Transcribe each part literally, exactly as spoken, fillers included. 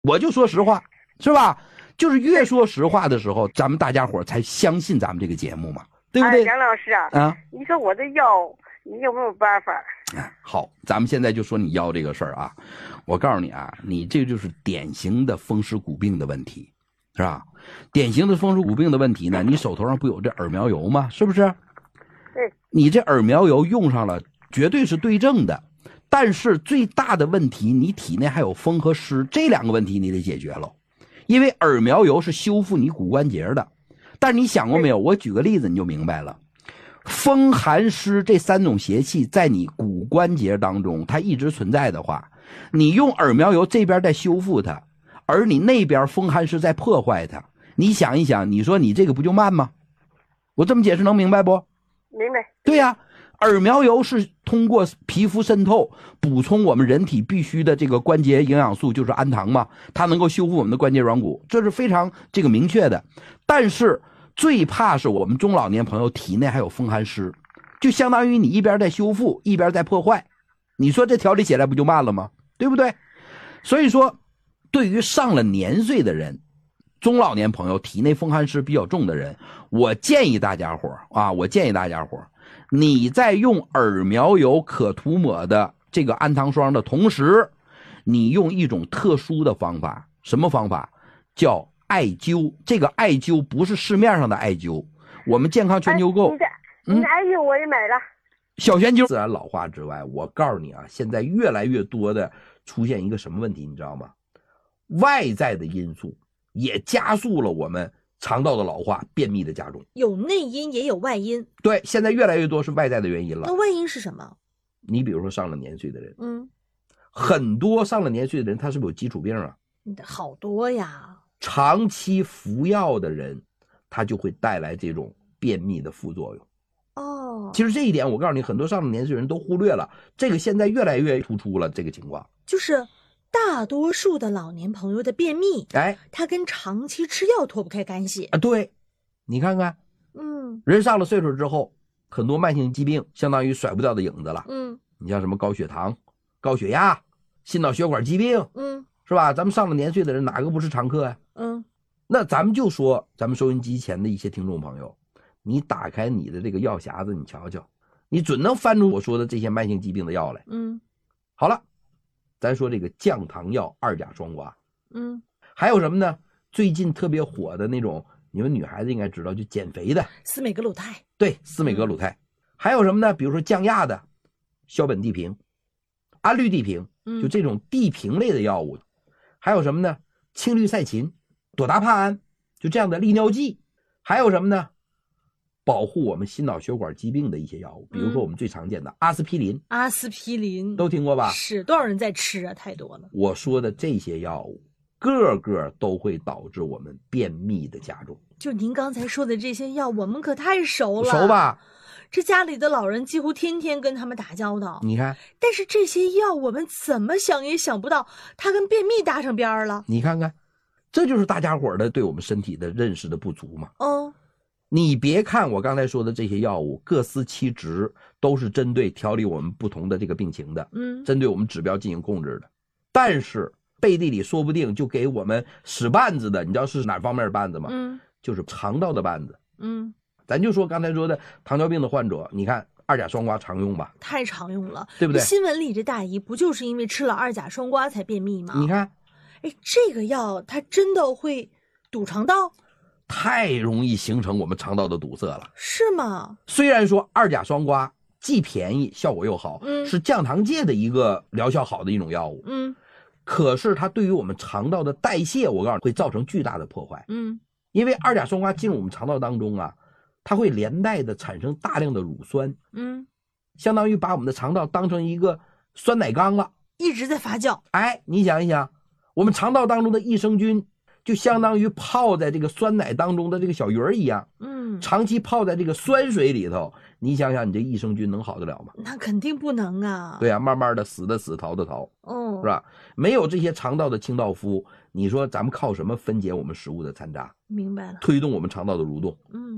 我就说实话，是吧？就是越说实话的时候，咱们大家伙才相信咱们这个节目嘛，对不对？ 哎，杨老师啊， 啊， 你说我这腰，你有没有办法？ 好，咱们现在就说你腰这个事儿啊。我告诉你啊，你这就是典型的风湿骨病的问题，是吧？典型的风湿骨病的问题呢，你手头上不有这耳苗油吗？是不是？ 对。 你这耳苗油用上了，绝对是对症的。但是最大的问题，你体内还有风和湿，这两个问题你得解决了。因为耳苗油是修复你骨关节的，但是你想过没有？我举个例子你就明白了。风寒湿这三种邪气在你骨关节当中它一直存在的话，你用耳苗油这边在修复它，而你那边风寒湿在破坏它，你想一想，你说你这个不就慢吗？我这么解释能明白不？ 明白。 对呀、啊，耳苗油是通过皮肤渗透补充我们人体必须的这个关节营养素，就是氨糖嘛，它能够修复我们的关节软骨，这是非常这个明确的。但是最怕是我们中老年朋友体内还有风寒湿，就相当于你一边在修复一边在破坏，你说这调理起来不就慢了吗？对不对？所以说对于上了年岁的人，中老年朋友体内风寒湿比较重的人，我建议大家伙啊，我建议大家伙你在用耳苗油可涂抹的这个氨糖霜的同时，你用一种特殊的方法。什么方法？叫艾灸。这个艾灸不是市面上的艾灸，我们健康全球购、 哎、你的你的艾灸我也买了、嗯、 小悬灸。自然老化之外，我告诉你啊，现在越来越多的出现一个什么问题你知道吗？外在的因素也加速了我们肠道的老化，便秘的加重。 有内因也有外因。 对，现在越来越多是外在的原因了。 那外因是什么？ 你比如说上了年岁的人， 嗯， 很多上了年岁的人他是不是有基础病啊？ 好多呀。 长期服药的人他就会带来这种便秘的副作用。 哦， 其实这一点我告诉你，很多上了年岁的人都忽略了，这个现在越来越突出了。这个情况就是大多数的老年朋友的便秘， 哎， 它跟长期吃药脱不开干系啊。对，你看看， 嗯， 人上了岁数之后，很多慢性疾病相当于甩不掉的影子了。 嗯， 你像什么高血糖、高血压、心脑血管疾病， 嗯， 是吧？咱们上了年岁的人哪个不是常客呀、啊？ 嗯， 那咱们就说，咱们收音机前的一些听众朋友，你打开你的这个药匣子，你瞧瞧，你准能翻出我说的这些慢性疾病的药来。 嗯， 好了。咱说这个降糖药二甲双胍， 嗯， 还有什么呢？最近特别火的那种，你们女孩子应该知道，就减肥的司美格鲁肽， 对，司美格鲁肽、嗯。还有什么呢？比如说降压的硝苯地平、氨氯地平，就这种地平类的药物。嗯、还有什么呢？氢氯噻嗪、朵达帕胺，就这样的利尿剂。还有什么呢？保护我们心脑血管疾病的一些药物，比如说我们最常见的阿司匹林。 阿司匹林都听过吧？ 是，多少人在吃啊？太多了。 我说的这些药物个个都会导致我们便秘的加重。 就您刚才说的这些药，我们可太熟了。 熟吧？ 这家里的老人几乎天天跟他们打交道。 你看， 但是这些药我们怎么想也想不到它跟便秘搭上边了。 你看看，这就是大家伙的对我们身体的认识的不足嘛。 哦， 你别看我刚才说的这些药物各司其职，都是针对调理我们不同的这个病情的， 嗯， 针对我们指标进行控制的。但是背地里说不定就给我们使绊子的，你知道是哪方面的绊子吗？ 嗯， 就是肠道的绊子。 嗯， 咱就说刚才说的糖尿病的患者，你看二甲双胍常用吧？ 太常用了， 对不对？ 新闻里这大姨不就是因为吃了二甲双胍才便秘吗？ 你看， 哎，这个药它真的会堵肠道？ 太容易形成我们肠道的堵塞了。 是吗？ 虽然说二甲双胍既便宜效果又好， 嗯， 是降糖界的一个疗效好的一种药物， 嗯， 可是它对于我们肠道的代谢，我告诉你会造成巨大的破坏。 嗯， 因为二甲双胍进入我们肠道当中啊，它会连带的产生大量的乳酸， 嗯， 相当于把我们的肠道当成一个酸奶缸了， 一直在发酵。 哎，你想一想，我们肠道当中的益生菌就相当于泡在这个酸奶当中的这个小鱼儿一样， 嗯， 长期泡在这个酸水里头，你想想你这益生菌能好得了吗？ 那肯定不能啊。 对啊，慢慢的死的死，逃的逃， 哦， 是吧？没有这些肠道的清道夫，你说咱们靠什么分解我们食物的残渣？ 明白了， 推动我们肠道的蠕动。 嗯，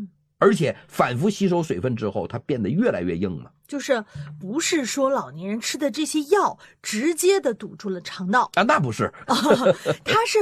而且反复吸收水分之后，它变得越来越硬了。 就是不是说老年人吃的这些药直接的堵住了肠道啊，那不是， 它是